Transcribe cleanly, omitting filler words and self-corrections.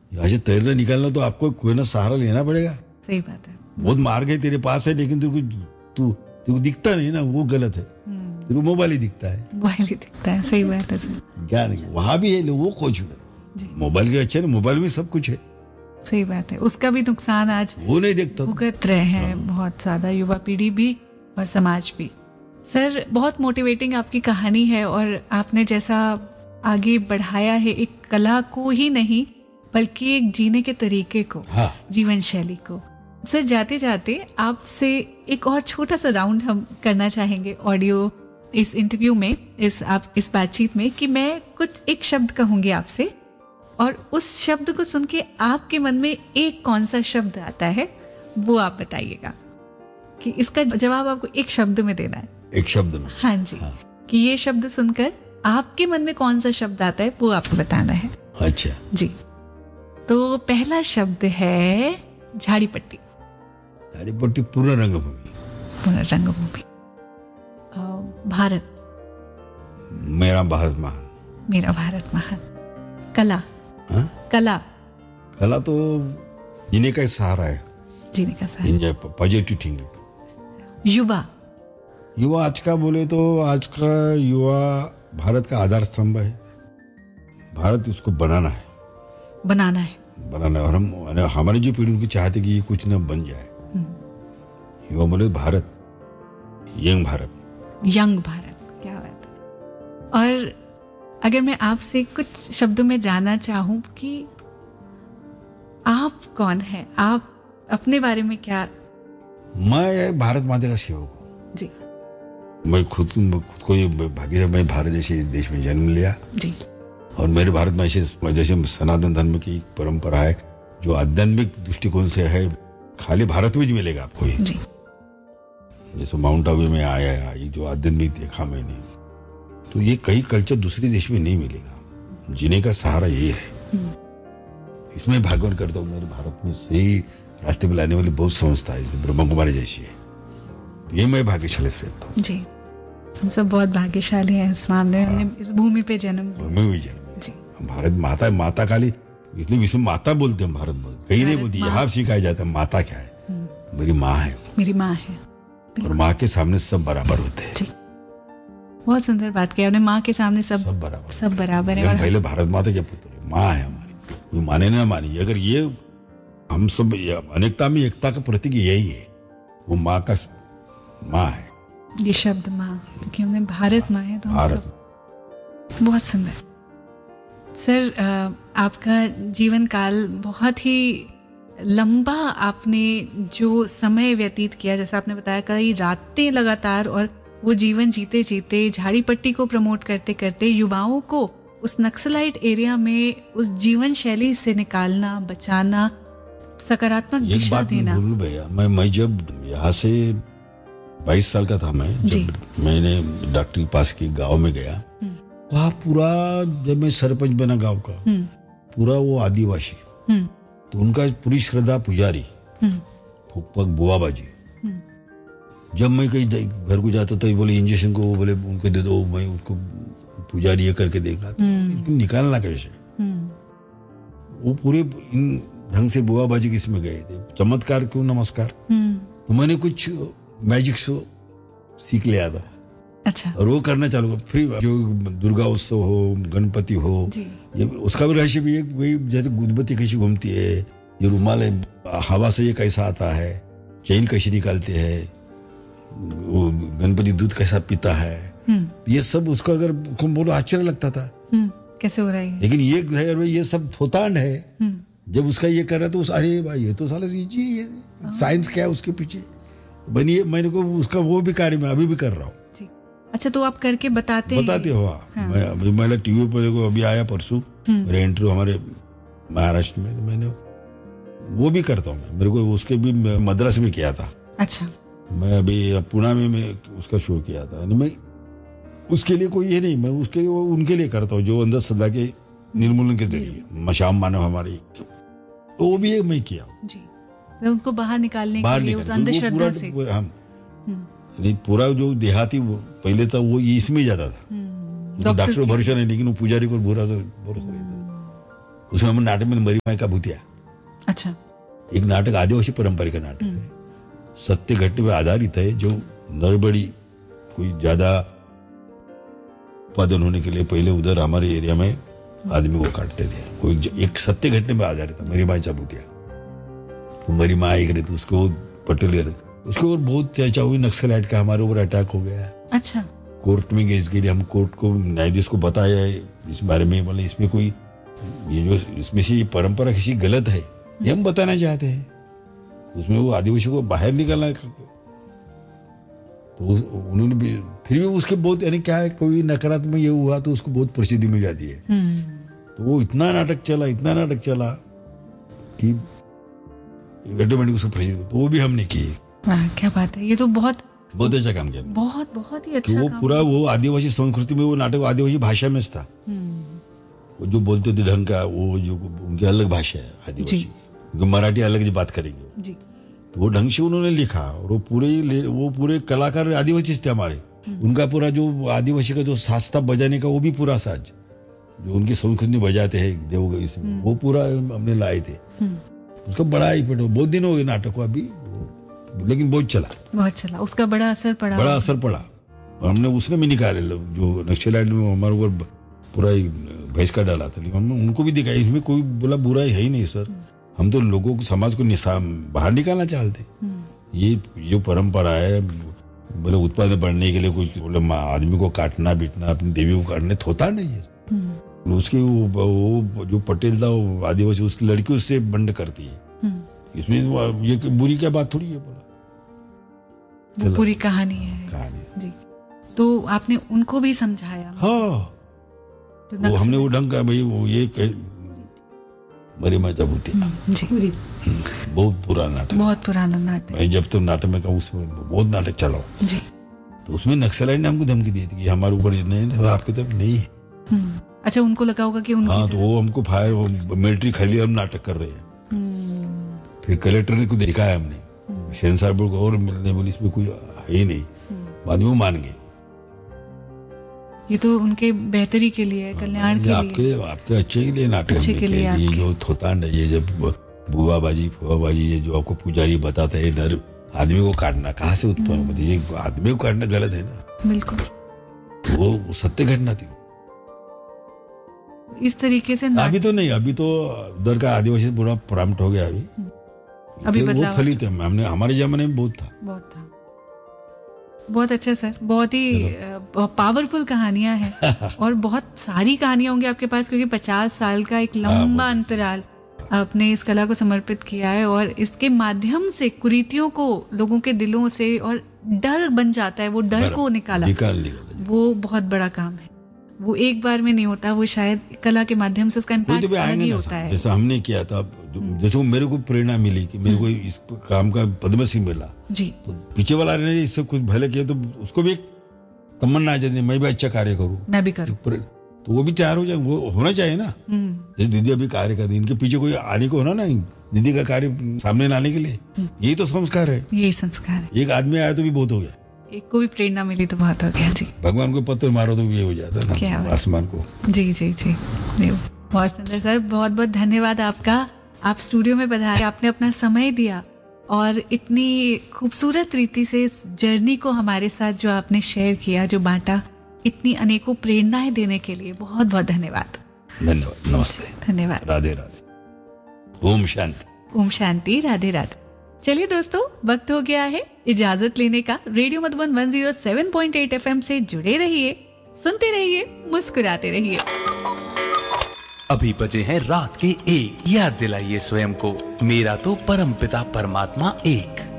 यहाँ से तैरना निकालना तो आपको कोई ना सहारा लेना पड़ेगा। सही बात है। बहुत मार्ग है तेरे पास है, लेकिन तुझको दिखता नहीं ना, वो गलत है। तेरे को मोबाइल ही दिखता है। मोबाइल ही दिखता है, सही बात है सर। क्या नहीं, वहां भी है, वो खोज मोबाइल के अच्छे, मोबाइल में सब कुछ है। सही बात है, उसका भी नुकसान आज वो नहीं देखता, भुगत रहे हैं बहुत ज्यादा युवा पीढ़ी भी और समाज भी। सर बहुत मोटिवेटिंग आपकी कहानी है, और आपने जैसा आगे बढ़ाया है एक कला को ही नहीं बल्कि एक जीने के तरीके को, जीवन शैली को। सर जाते जाते आपसे एक और छोटा सा राउंड हम करना चाहेंगे ऑडियो इस इंटरव्यू में, इस बातचीत में, कि मैं कुछ एक शब्द कहूंगी आपसे, और उस शब्द को सुन के आपके मन में एक कौन सा शब्द आता है वो आप बताइएगा, कि इसका जवाब आपको एक शब्द में देना है। एक शब्द में? हाँ जी। कि ये शब्द सुनकर आपके मन में कौन सा शब्द आता है वो आपको बताना है। अच्छा जी, तो पहला शब्द है झाड़ी पट्टी। झाड़ी पट्टी, पूर्ण रंगभूमि। पूर्ण रंगभूमि। भारत। मेरा भारत महान। मेरा भारत महान। कला। कला। कला तो जीने का सहारा है। जीने का सहारा, पॉजिटिव थिंकिंग। युवा। युवा आज का बोले तो आज का युवा भारत का आधार स्तंभ है। भारत उसको बनाना है। और हम हमारी जो पीढ़ी उनकी चाहते कि ये कुछ न बन जाए। युवा बोले भारत, यंग भारत। क्या बात है। और अगर मैं आपसे कुछ शब्दों में जानना चाहूं कि आप कौन हैं, आप अपने बारे में क्या? मैं भारत माता का सेवक हूँ जी। मैं खुद को ये भाग्य, मैं भारत जैसे देश में जन्म लिया जी। और मेरे भारत में जैसे सनातन धर्म की परंपरा है जो आध्यात्मिक दृष्टिकोण से है, खाली भारत में ही मिलेगा आपको ये। जी। जैसे माउंट आबू में आया है, ये जो आध्यात्मिक देखा मैंने, तो ये कई कल्चर दूसरे देश में नहीं मिलेगा। जीने का सहारा ये है। इसमें भागवत करता हूँ। मेरे भारत में सही रास्ते में लाने वाली बहुत संस्था है, जैसे ब्रह्मा कुमारी जैसी है। तो ये मैं भाग्यशाली से रहता हूँ। जी, हम सब बहुत भाग्यशाली हैं इस मामले में, इस भूमि पे जन्म जी। भारत माता है, माता काली, इसलिए विश्व माता बोलते हैं। भारत बोलते कहीं नहीं बोलती, यहाँ सिखाया जाता है माता क्या है। मेरी माँ है, मेरी माँ है, और माँ के सामने सब बराबर होते हैं। बहुत सुंदर बात की आपने, माँ के सामने सब बराबर है। पहले भारत माता के पुत्र है, माँ है हमारी, कोई माने ना माने। अगर ये हम सब अनेकता में एकता का प्रतीक यही है, वो माँ है। ये शब्द माँ, क्योंकि हमने भारत माँ है तो भारत। बहुत सुंदर। सर आपका जीवन काल बहुत ही लंबा, आपने जो समय व्यतीत किया, जैसा आपने बताया कई रातें लगातार, और वो जीवन जीते जीते झाड़ी पट्टी को प्रमोट करते करते युवाओं को उस नक्सलाइट एरिया में उस जीवन शैली से निकालना, बचाना, सकारात्मक दिशा देना। भूल भैया, मैं जब यहाँ से 22 साल का था, जब मैंने डॉक्टरी पास की, गांव में गया, वहाँ पूरा, जब मैं सरपंच बना गांव का, पूरा वो आदिवासी, तो उनका पूरी श्रद्धा पुजारी, फुकपक बुआ बाजी। जब मैं कहीं घर को जाता था, बोले इंजेक्शन को, बोले उनको दे दो, मैं उसको पुजारी ये करके देगा, तो इसको निकालना कैसे? वो पूरे ढंग से बुआ बाजी किसमें गए थे, चमत्कार क्यों नमस्कार। तो मैंने कुछ मैजिक शो सीख लिया था। अच्छा। और वो करना चालू कर। फिर जो दुर्गा उत्सव हो, गणपति हो, ये उसका भी रहस्य भी एक, वही जैसे गुदबत्ती कैसी घूमती है, ये रुमाल है, हवा से ये कैसा आता है, चैन कैसी निकालते हैं, गणपति दूध कैसा पीता है, ये सब उसका अगर बोलो आश्चर्य लगता था, कैसे हो रहा है। लेकिन ये सब थोतांड है। जब उसका ये कर रहा तो अरे भाई ये तो साला ये साइंस क्या है उसके पीछे बनिए। मैंने को उसका वो भी कार्य मैं अभी भी कर रहा हूँ। अच्छा, तो आप करके बताते हो? हाँ। मैं टीवी पर अभी आया परसों, मेरे इंटरव्यू हमारे महाराष्ट्र में, मैंने वो भी करता हूँ। मेरे को उसके भी मद्रास में किया था। अच्छा। मैं अभी पुणे में मैं उसका शो किया था। मैं उसके लिए कोई ये नहीं, मैं उसके लिए उनके लिए करता हूँ जो अंधश्रद्धा के निर्मूलन के जरिए, मशाम मानव हमारी, तो वो भी मैं किया जी, उनको बाहर निकालने के लिए उस अंधश्रद्धा से। नहीं, पूरा जो देहाती पहले था वो इसमें जाता था, डॉक्टर भरोसा नहीं, लेकिन वो पुजारी को भरोसा रहता था। उसमें हम नाटक में मरीमाई का भूतिया, अच्छा, एक नाटक आदिवासी परंपरा का नाटक है, सत्य घटना पर आधारित है। जो नरबड़ी कोई ज्यादा उत्पादन होने के लिए पहले उधर हमारे एरिया में आदमी को काटते थे, कोई एक सत्य घटना पर आधारित था, मरीमाई का भूतिया। तो मरीमाई करे तो उसको पटेल करे, उसके ऊपर बहुत चर्चा हुई, नक्सलाइट का हमारे ऊपर अटैक हो गया। अच्छा, कोर्ट में गए, इसके लिए हम कोर्ट को न्यायाधीश को बताया है इस बारे में, बोले इसमें कोई ये जो इसमें से ये परंपरा किसी गलत है ये हम बताना चाहते हैं, उसमें वो आदिवासी को बाहर निकालना। तो उन्होंने भी फिर भी उसके बहुत यानी क्या है, कोई नकारात्मक ये हुआ तो उसको बहुत प्रसिद्धि मिल जाती है। तो वो इतना नाटक चला कि ऑटोमेटिक उसको प्रसिद्ध, तो वो भी हमने की। क्या बात है, ये तो बहुत अच्छा काम किया, बहुत ही अच्छा। वो पूरा वो आदिवासी संस्कृति में वो नाटक आदिवासी भाषा में था। वो जो बोलते थे ढंग का, वो जो उनकी अलग भाषा है आदिवासी की, क्योंकि मराठी अलग जो बात करेंगे जी। तो वो ढंग से उन्होंने लिखा, और वो पूरे कलाकार आदिवासी थे हमारे। उनका पूरा जो आदिवासी का जो साज था बजाने का, वो भी पूरा साज जो उनकी संस्कृति में बजाते हैं देव इसमें, वो पूरा हमने लाए थे। उसका बड़ा इफेक्ट, बहुत दिन हो गए नाटक को अभी, लेकिन बहुत चला, उसका बड़ा असर पड़ा। और हमने उसने भी निकाले, जो नक्सलाइट में हमारे ऊपर पूरा भैंस का डाला था, लेकिन हमने उनको भी दिखाया, इसमें कोई बोला बुराई है ही नहीं सर, हम तो लोगों को समाज को बाहर निकालना चाहते। ये जो परंपरा है, बोले उत्पादन बढ़ने के लिए कुछ बोले आदमी को काटना बीटना, अपनी देवी को काटने होता नहीं है। उसकी वो जो पटेल था वो आदिवासी, उसकी लड़की उससे बंड करती है, इसमें ये बुरी क्या बात थोड़ी है, बोला पूरी कहानी है जी। तो आपने उनको भी समझाया? हाँ, तो वो हमने वो ढंग का भाई, वो ये मरीमाई का भूतिया जी, बहुत पुराना नाटक। मैं जब तो नाटक में कहूँ, उसमें बहुत नाटक चला जी। तो उसमें नक्सलाइट ने हमको धमकी दी थी कि हमारे ऊपर नहीं, आपकी तरफ नहीं है। अच्छा, उनको लगा होगा कि उनकी तो वो हमको फायर मिलिट्री खाली हम नाटक कर रहे हैं। फिर कलेक्टर ने को देखा है हमने, सेंसर बोर्ड को और मिलने बोली इसमें कोई है ही नहीं, बाद में वो मान गए। ये तो उनके बेहतरी के लिए, कल्याण के लिए, आपके अच्छे के लिए नाटक के लिए। ये जो होता है, ये जब बुआ बाजी फुआ बाजी, ये जो आपको पुजारी बताता है नर आदमी को काटना कहाँ से उत्पन्न होती है, ये आदमी को काटना गलत है ना। बिल्कुल, वो सत्य घटना थी। इस तरीके से अभी तो नहीं, अभी तो उधर का आदिवासी पूरा प्राप्त हो गया। अभी बहुत फलित है, हमने हमारे जमाने में बहुत था। बहुत अच्छा सर, बहुत ही पावरफुल कहानियां हैं और बहुत सारी कहानियां होंगी आपके पास, क्योंकि 50 साल का एक लंबा अंतराल आपने इस कला को समर्पित किया है, और इसके माध्यम से कुरीतियों को लोगों के दिलों से और डर बन जाता है, वो डर को निकाला, वो बहुत बड़ा काम है। वो एक बार में नहीं होता, वो शायद कला के माध्यम से उसका इम्पैक्ट अलग ही होता है। जैसा हमने किया था, जैसे मेरे को प्रेरणा मिली कि मेरे को इस काम का पद्मश्री मिला जी, तो पीछे वाला ने इससे कुछ भले किया, तो उसको भी एक तमन्ना आ जाती है, मैं भी अच्छा कार्य करूँ, मैं भी करूँ, तो वो भी तैयार हो जाए, वो होना चाहिए ना। जैसे दीदी अभी कार्य कर रही, इनके पीछे कोई आने को होना ना, दीदी का कार्य सामने लाने के लिए, यही तो संस्कार है। यही संस्कार है। एक आदमी आया तो भी बहुत हो गया, एक को भी प्रेरणा मिली तो बहुत हो गया जी। भगवान को पत्थर मारो तो ये हो जाता है ना, आसमान को। जी जी जी, बहुत सुंदर सर, बहुत बहुत धन्यवाद आपका। आप स्टूडियो में पधारे, आपने अपना समय दिया और इतनी खूबसूरत रीति से इस जर्नी को हमारे साथ जो आपने शेयर किया, जो बांटा, इतनी अनेकों प्रेरणाएं देने के लिए बहुत बहुत धन्यवाद। धन्यवाद, नमस्ते, धन्यवाद, राधे राधे, ओम शांति। ओम शांति, राधे राधे। चलिए दोस्तों, वक्त हो गया है इजाजत लेने का। रेडियो मधुबन 107.8 FM से जुड़े रहिए, सुनते रहिए, मुस्कुराते रहिए। अभी बजे हैं रात के 1। याद दिलाइए स्वयं को, मेरा तो परमपिता परमात्मा एक।